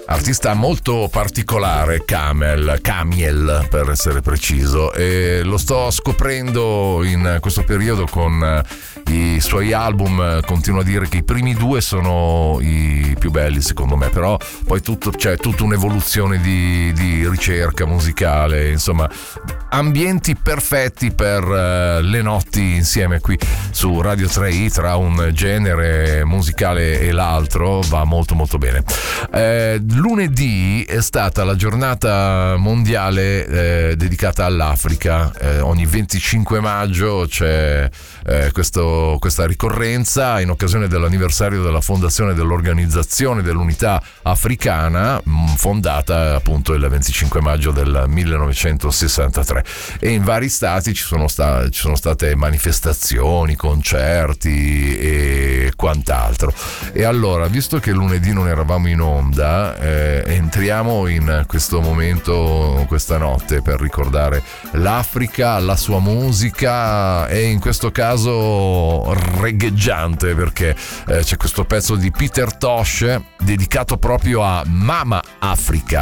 artista molto particolare, Camiel per essere preciso, e lo sto scoprendo in questo periodo con i suoi album. Continuo a dire che i primi due sono i più belli secondo me, però poi c'è tutta un'evoluzione di ricerca musicale, insomma ambienti perfetti per le notti insieme qui su Radio 3i, tra un genere musicale e l'altro va molto molto bene. Lunedì è stata la giornata mondiale dedicata all'Africa. Ogni 25 maggio c'è questa ricorrenza in occasione dell'anniversario della fondazione dell'Organizzazione dell'Unità Africana, fondata appunto il 25 maggio del 1963, e in vari stati ci sono state manifestazioni, concerti e quant'altro. E allora, visto che lunedì non eravamo in onda, entriamo in questo momento, questa notte, per ricordare l'Africa, la sua musica, e in questo caso regheggiante, perché c'è questo pezzo di Peter Tosh dedicato proprio a Mama Africa.